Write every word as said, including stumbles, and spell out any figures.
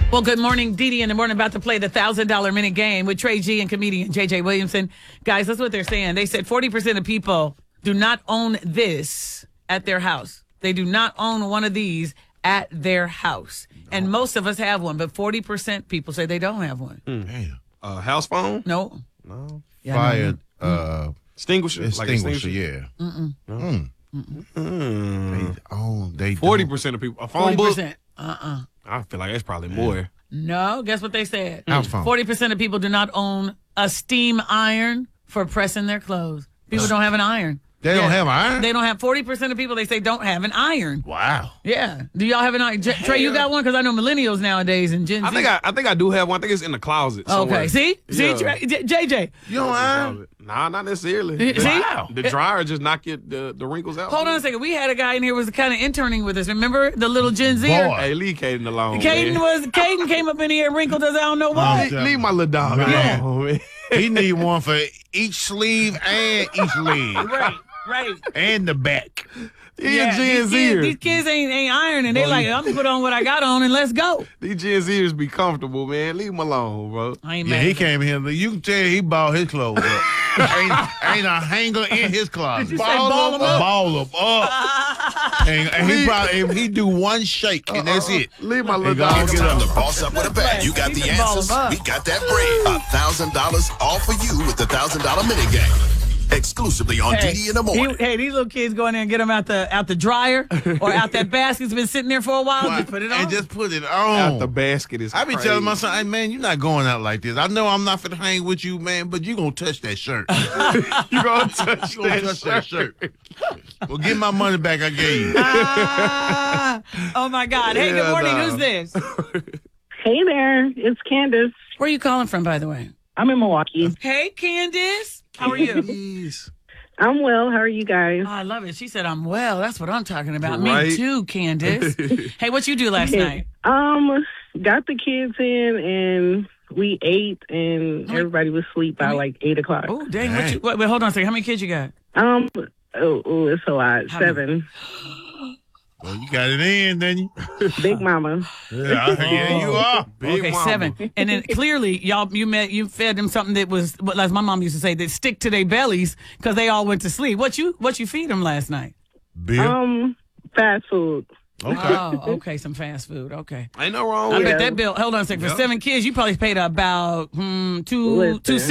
Well, good morning, Dee Dee in the morning, about to play the one thousand dollar minute game with Trey G and comedian J J Williamson. Guys, that's what they're saying. They said forty percent of people do not own this at their house. They do not own one of these at their house. No. And most of us have one, but forty percent people say they don't have one. Mm. Damn. Uh, house phone? No. No. Yeah, Fire no. uh, extinguisher? Extinguisher, like yeah. Mm-mm. No. Mm. Mm. They own, they forty percent of people. A phone forty percent. book? Uh-uh. I feel like that's probably more. No, guess what they said? House phone. forty percent of people do not own a steam iron for pressing their clothes. People don't have an iron. They yeah. don't have an iron? They don't have forty percent of people, they say, don't have an iron. Wow. Yeah. Do y'all have an iron? J- Trey, you got one? Because I know millennials nowadays and Gen Z. I think I, I think I do have one. I think it's in the closet somewhere. Okay. See? See, Yeah. Trey, J- JJ? You don't iron? Nah, not necessarily. See? Wow. The dryer just knock your, the, the wrinkles out. Hold on a second. We had a guy in here who was kind of interning with us. Remember the little Gen Z? Boy. Hey, leave Caden alone. Caden man. was Caden came up in here and wrinkled us. I don't know why. Oh, Leave, leave my little dog Yeah. alone, man. He need one for each sleeve and each leg. Right, right. And the back. He Yeah, a Gen these, kids, Zer. these kids ain't ain't ironing. They like, I'm gonna put on what I got on and let's go. These Gen Zers be comfortable, man. Leave them alone, bro. I ain't Yeah, mad. he came here. You can tell he balled his clothes up. ain't, ain't a hanger in his closet. Did you say ball 'em up? Ball 'em up. and, and he probably if he do one shake and that's it. Leave my little He gonna dog get alone. up. The Boss Up with a Bag. You got He the can ball answers. 'em up. We got that bread. A thousand dollars all for you with the thousand dollar minute game. Exclusively on Hey, D D in the he- morning. hey, these little kids go in there and get them out the out the dryer or out that basket's been sitting there for a while. Just put it on. And just put it Out on. the basket is I be crazy. telling my son, hey, man, you're not going out like this. I know I'm not finna hang with you, man, but you gonna touch that shirt. you gonna touch, You gonna that, touch shirt. that shirt. Well, get my money back I gave you. Ah, oh my God! Hey, good Yeah, morning. nah. Who's this? Hey there, it's Candace. Where are you calling from, by the way? I'm in Milwaukee. Hey, Candace. How are you? Jeez. I'm well. How are you guys? Oh, I love it. She said, I'm well. That's what I'm talking about. Right. Me too, Candace. Hey, what you do last night? Um, got the kids in and we ate and everybody was asleep by like eight o'clock. Oh, dang. What Dang. you, wait, wait, hold on a second. How many kids you got? Um, oh, oh, it's a lot. How Seven. Well, you got it in, didn't you? Big mama. Yeah, yeah you are. Big Okay, mama. seven. And then clearly, y'all, you met, you fed them something that was, well, as my mom used to say, that stick to their bellies because they all went to sleep. What you, what you feed them last night? Bill. Um, fast food. Okay. Oh, okay, some fast food. Okay. Ain't no wrong I with bet it. that bill. Hold on a second. For Yep. seven kids, you probably paid about hmm, two, Listen. two